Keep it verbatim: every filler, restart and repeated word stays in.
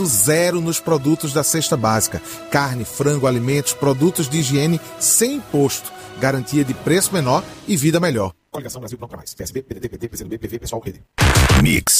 Zero nos produtos da cesta básica. Carne, frango, alimentos, produtos de higiene sem imposto. Garantia de preço menor e vida melhor. Coligação Brasil Não Pra Mais. P S B, P D T, P D, P C do B, P V, Pessoal, Rede. Mix.